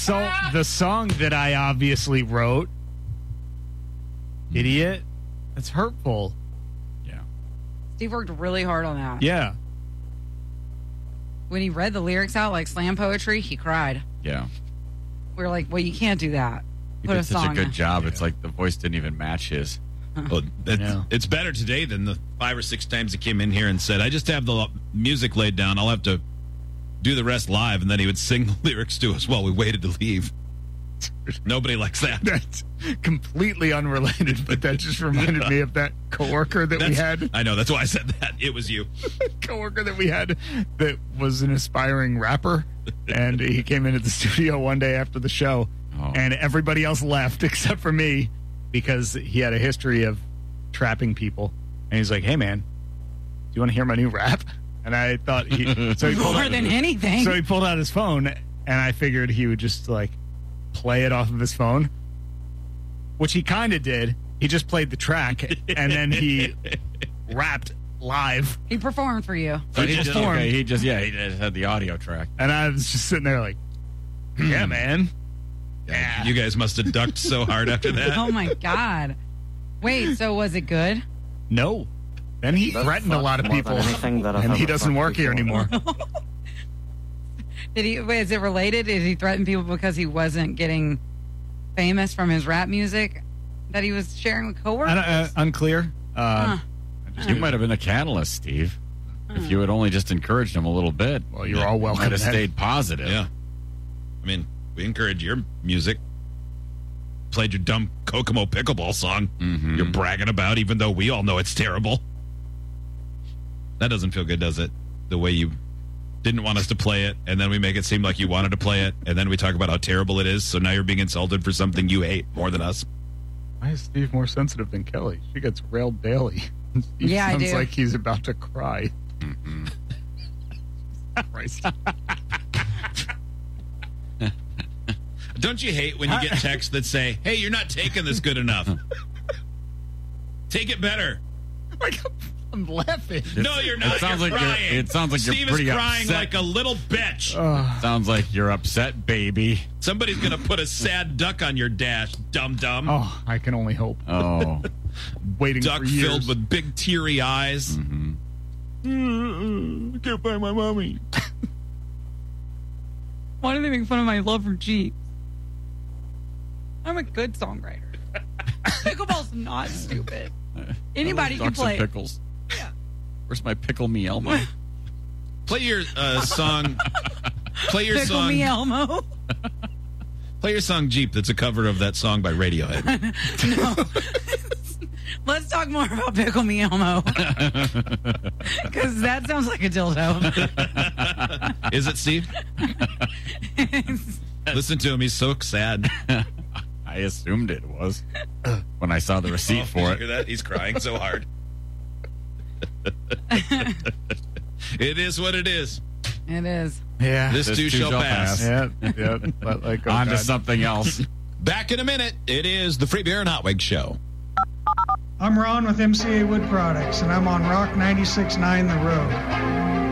song that I obviously wrote, Idiot, that's hurtful. Yeah. Steve worked really hard on that. Yeah. When he read the lyrics out like slam poetry, he cried. Yeah. We were like, well, you can't do that. He Put did a such a song good in. job. It's like the voice didn't even match his. Well, it's better today than the 5 or 6 times he came in here and said, I just have the music laid down. I'll have to do the rest live. And then he would sing the lyrics to us while we waited to leave. Nobody likes that. That's completely unrelated, but that just reminded me of that coworker that we had. I know. That's why I said that. It was you. Coworker that we had that was an aspiring rapper, and he came into the studio one day after the show, and everybody else left except for me because he had a history of trapping people. And he's like, "Hey, man, do you want to hear my new rap?" And I thought he pulled More out, than anything. So he pulled out his phone, and I figured he would just like play it off of his phone, which he kind of did. He just played the track, and then he rapped live. He performed for you. So he just had the audio track. And I was just sitting there like, yeah, man. Yeah. You guys must have ducked so hard after that. Oh, my God. Wait, so was it good? No. Then he threatened a lot of people, and he doesn't work here anymore. Is it related? Did he threaten people because he wasn't getting famous from his rap music that he was sharing with coworkers? Unclear. You might have been a catalyst, Steve. If you had only just encouraged him a little bit. Well, you're all welcome. Might have stayed positive. Yeah. I mean, we encourage your music. Played your dumb Kokomo pickleball song you're bragging about, even though we all know it's terrible. That doesn't feel good, does it? The way you didn't want us to play it, and then we make it seem like you wanted to play it, and then we talk about how terrible it is, so now you're being insulted for something you hate more than us. Why is Steve more sensitive than Kelly? She gets railed daily. He Yeah, I sounds do. like he's about to cry. Christ. Don't you hate when you get texts that say, hey, you're not taking this good enough? Take it better. Like, I'm laughing. No, you're not. It sounds you're like crying. it sounds like Steve you're pretty is crying upset. like a little bitch. Sounds like you're upset, baby. Somebody's going to put a sad duck on your dash, dum-dum. Oh, I can only hope. Oh. Waiting Duck for years. filled with big teary eyes. I can't find my mommy. Why do they make fun of my love for Jeep? I'm a good songwriter. Pickleball's not stupid. Anybody can Ducks play and it. pickles. Yeah. Where's my pickle me Elmo? Play your song. Play your Pickle song. me Elmo. Play your song Jeep. That's a cover of that song by Radiohead. No. Let's talk more about Pickle Me Elmo. Because that sounds like a dildo. Is it, Steve? Listen to him. He's so sad. I assumed it was when I saw the receipt for Did you it. hear that? He's crying so hard. It is what it is. It is. Yeah. This too shall pass. Yeah. Like, On to something else. Back in a minute. It is the Free Beer and Hot Wig Show. I'm Ron with MCA Wood Products, and I'm on Rock 96.9 The Road.